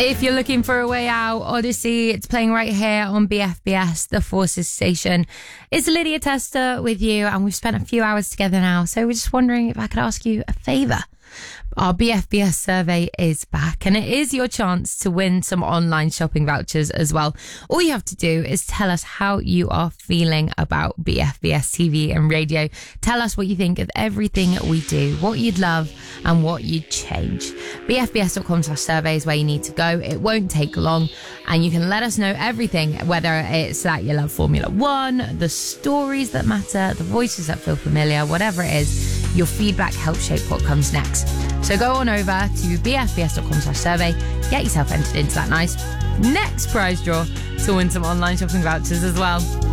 If you're looking for a way out, Odyssey, it's playing right here on BFBS, the Forces station. It's Lydia Tester with you, and we've spent a few hours together now, so we're just wondering if I could ask you a favour. Our BFBS survey is back, and it is your chance to win some online shopping vouchers as well. All you have to do is tell us how you are feeling about BFBS TV and radio. Tell us what you think of everything we do, what you'd love and what you'd change. BFBS.com/survey is where you need to go. It won't take long, and you can let us know everything, whether it's that you love Formula One, the stories that matter, the voices that feel familiar, whatever it is. Your feedback helps shape what comes next. So go on over to bfbs.com/survey, get yourself entered into that nice next prize draw to win some online shopping vouchers as well.